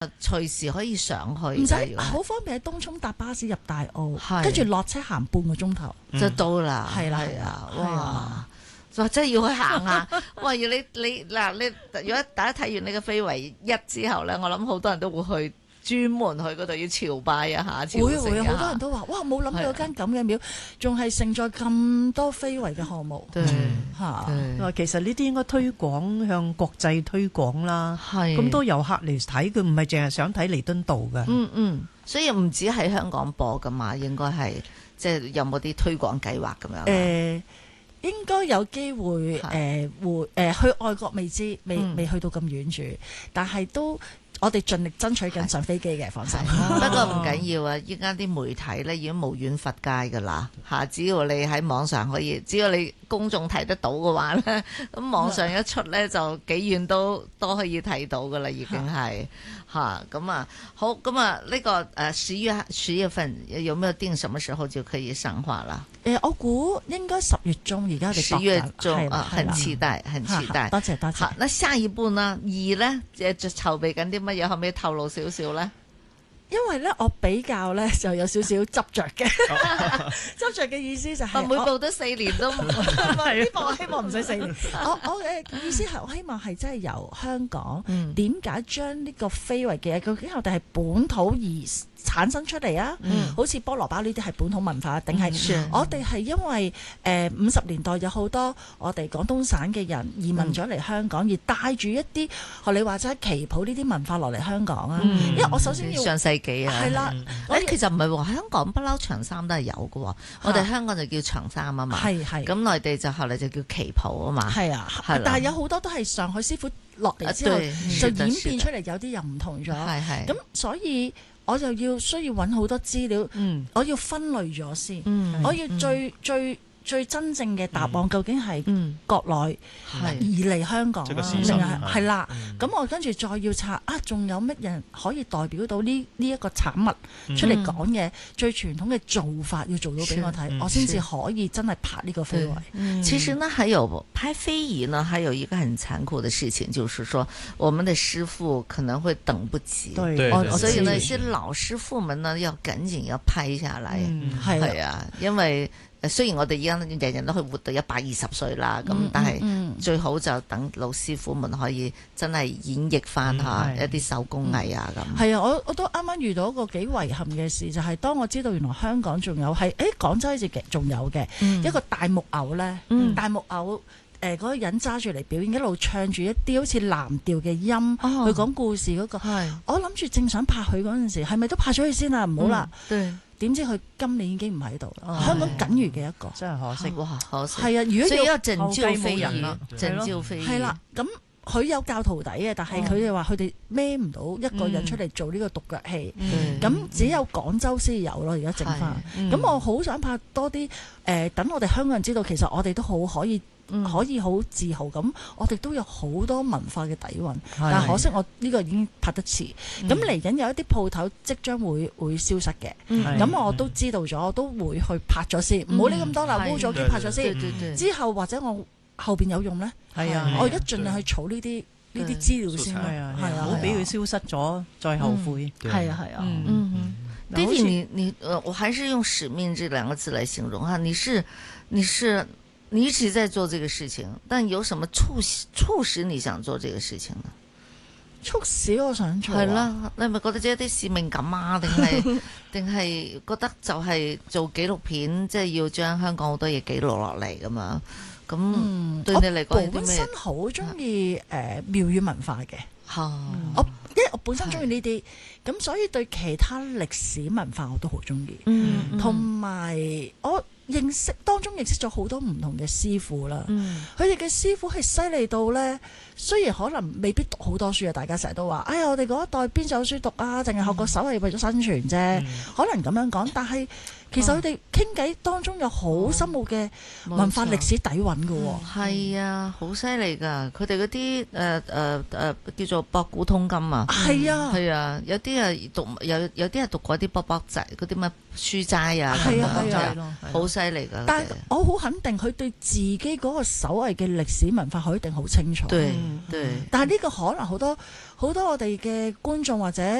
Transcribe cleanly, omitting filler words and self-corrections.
隨時可以上去， 唔使好方便喺東涌搭巴士入大澳， 係跟住落車行半個鐘頭就到啦。 係啦係啊， 係啊哇！或者要去行啊！哇！要你嗱你，如果大家睇完呢個非遺一之後咧，我諗好多人都會去專門去嗰度要朝拜一下，朝會聖一下好多人都話：哇！冇諗到有間咁嘅廟，仲係承載咁多非遺嘅項目對嚇。 對其實呢啲應該推廣向國際推廣啦， 係咁多遊客嚟睇，佢唔係淨係想睇彌敦道嘅。 所以唔止喺香港播噶嘛，應該係即係有冇啲推廣計劃咁樣？ 應該有機會去外國未知，未去到咁遠住，但係都我哋盡力爭取緊上飛機嘅，放心。 不過唔緊要啊！依家啲媒體咧已經無遠弗屆噶啦嚇，只要你喺網上可以，只要你公眾睇得到嘅話咧，咁網上一出咧就幾遠都可以睇到噶啦，已經係嚇咁啊！好咁啊，呢個10月份有沒有定什麼時候就可以上畫啦？ 我估應該10月中，而家我哋 10月中啊，很期待，很期待。 多謝多謝。 好，那下一步呢？2咧，就籌備緊啲乜嘢？可唔可以透露少少咧？ 因為咧，我比較咧就有少少執着嘅，執着嘅意思就係每部都4年都唔呢部我希望唔使4年。我嘅意思係我希望係真係由香港點解將呢個非遺嘅嘢，究竟我哋係本土而產生出嚟啊？好似菠蘿包呢啲係本土文化，定係我哋係因為50年代有好多我哋廣東省嘅人移民咗嚟香港，而帶住一啲學你話齋旗袍呢啲文化落嚟香港啊？因為我首先要上世紀啊， 係啦， 其實唔係喎，香港不嬲長衫都係有嘅喎，我哋香港就叫長衫啊嘛， 係咁內地就後嚟就叫旗袍啊嘛， 係啊，但係有好多都係上海師傅落嚟之後就演變出嚟，有啲又唔同咗， 係咁所以我就需要揾好多資料，我要分類咗先，我要最真正嘅答案究竟係國內而嚟香港啦，係啦，咁我跟住再要查仲有乜人可以代表到呢一個產物出嚟講嘢，最傳統嘅做法要做到俾我睇，我先至可以真係拍呢個非遺。 其實呢，還有拍非遺呢，還有一個很殘酷的事情，就是說我們的師傅可能會等不及，所以呢，些老師傅們呢要趕緊要拍下來，係啊，因為雖然我哋而家人人都可以活到120歲啦，咁但係最好就等老師傅們可以真係演繹翻下一啲手工藝啊咁。 係啊，我都啱啱遇到一個幾遺憾嘅事，就係當我知道原來香港仲有廣州好似仲有嘅一個大木偶咧，大木偶嗰個人揸住嚟表演，一路唱住一啲好似藍調嘅音去講故事嗰個。我諗住正想拍佢嗰陣時，係咪都拍咗佢先啊？唔好啦。點知佢今年已經唔喺度啦，香港僅餘嘅一個， 真係可惜哇！可惜係啊，如果要拯救非遺啦，拯救非遺係啦。咁佢有教徒弟嘅，但係佢哋話佢哋孭唔到一個人出嚟做呢個獨腳戲，咁只有廣州先有咯。而家剩翻，咁我好想拍多啲等我哋香港人知道，其實我哋都好可以好自豪咁，我哋都有好多文化嘅底蘊，但可惜我呢個已經拍得遲。咁嚟緊有一啲鋪頭即將會消失嘅，咁我都知道咗，我都會去拍咗先，唔好理咁多啦，烏咗機拍咗先，之後或者我後邊有用呢？係啊，我而家盡量去儲呢啲資料先，係啊， 唔好俾佢消失咗再後悔。 係啊，係啊。 弟弟，你我還是用使命這2個字來形容哈，你一直在做這個事情，但有什麼促使你想做這個事情呢？ 促使我想做係啦，你係咪覺得即係啲使命感啊？定係覺得就係做紀錄片，即係要將香港好多嘢記錄落嚟咁樣？咁對你嚟講， 我本身好中意廟宇文化嘅，因為我本身中意呢啲，咁所以對其他歷史文化我都好中意，同埋我當中認識咗好多唔同嘅師傅啦，佢哋嘅師傅係犀利到呢，雖然可能未必讀好多書啊，大家成日都話，哎呀，我哋嗰一代邊有書讀啊，淨係學個手係為咗生存啫，可能咁樣講，但係其實佢哋傾偈當中有好深奧嘅文化歷史底蘊嘅喎。 係啊，好犀利㗎！佢哋嗰啲叫做博古通今啊，係啊，係啊，有啲係讀有啲係讀過啲卜卜仔嗰啲乜書齋啊，係啊，好犀利㗎。 但係我好肯定佢對自己嗰個所謂嘅歷史文化，佢一定好清楚。 對， 但係呢個可能好多我哋嘅觀眾或者